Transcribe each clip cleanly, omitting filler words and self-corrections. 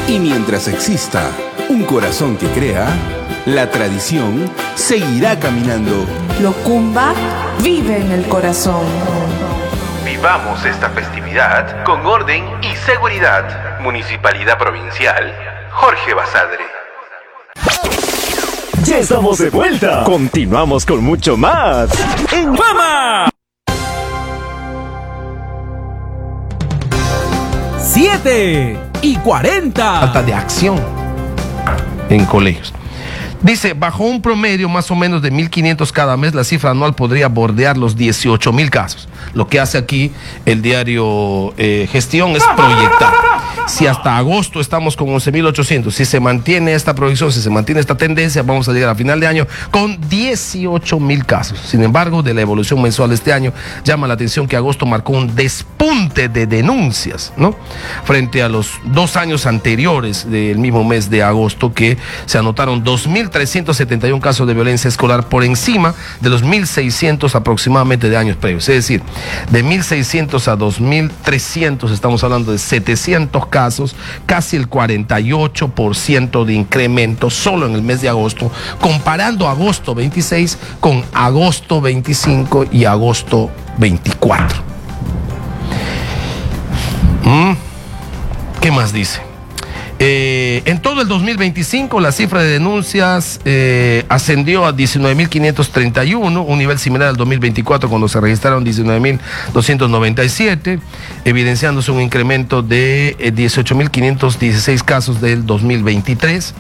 Y mientras exista un corazón que crea, la tradición seguirá caminando. Locumba vive en el corazón. Vivamos esta festividad con orden y seguridad. Municipalidad Provincial, Jorge Basadre. Ya estamos de vuelta. Continuamos con mucho más en Fama. 7:40. Falta de acción en colegios. Dice, bajo un promedio más o menos de 1.500 cada mes, la cifra anual podría bordear los 18.000 casos. Lo que hace aquí el diario Gestión es proyectar. Si hasta agosto estamos con 11.800, si se mantiene esta proyección, si se mantiene esta tendencia, vamos a llegar a final de año con 18.000 casos. Sin embargo, de la evolución mensual de este año, llama la atención que agosto marcó un despunte de denuncias, ¿no? Frente a los 2 años anteriores del mismo mes de agosto, que se anotaron 2.371 casos de violencia escolar por encima de los 1.600 aproximadamente de años previos. Es decir, de 1.600 a 2.300 estamos hablando de 700 casos, casi el 48% de incremento solo en el mes de agosto, comparando agosto 26 con agosto 25 y agosto 24. ¿Qué más dice? En todo el 2025 la cifra de denuncias ascendió a 19.531, un nivel similar al 2024 cuando se registraron 19.297, evidenciándose un incremento de 18.516 casos del 2023.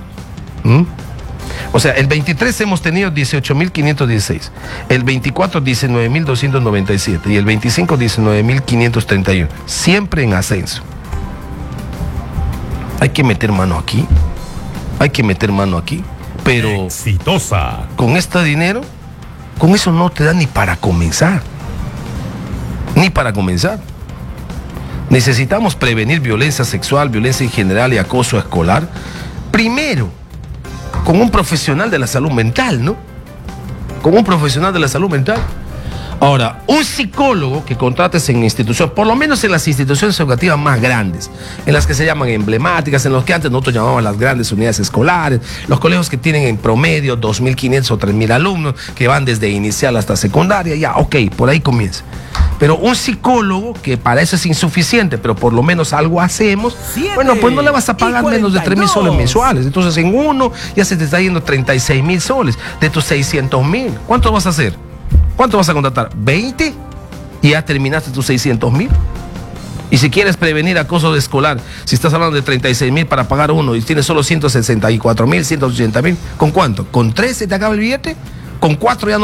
O sea, el 23 hemos tenido 18.516, el 24 19.297 y el 25 19.531, siempre en ascenso. Hay que meter mano aquí, pero exitosa. Con este dinero, con eso no te da ni para comenzar. Necesitamos prevenir violencia sexual, violencia en general y acoso escolar, primero, con un profesional de la salud mental, ¿no? Ahora, un psicólogo que contrates en instituciones, por lo menos en las instituciones educativas más grandes, en las que se llaman emblemáticas, en los que antes nosotros llamábamos las grandes unidades escolares, los colegios que tienen en promedio 2.500 o 3.000 alumnos, que van desde inicial hasta secundaria, ya, ok, por ahí comienza. Pero un psicólogo, que para eso es insuficiente, pero por lo menos algo hacemos, bueno, pues no le vas a pagar menos de 3.000 soles mensuales. Entonces en uno ya se te está yendo 36.000 soles de tus 600.000. ¿Cuánto vas a hacer? ¿Cuánto vas a contratar? ¿20? Y ya terminaste tus 600.000. Y si quieres prevenir acoso escolar, si estás hablando de 36.000 para pagar uno y tienes solo 164.000, 180.000, ¿con cuánto? ¿Con 13 te acaba el billete? ¿Con 4 ya no?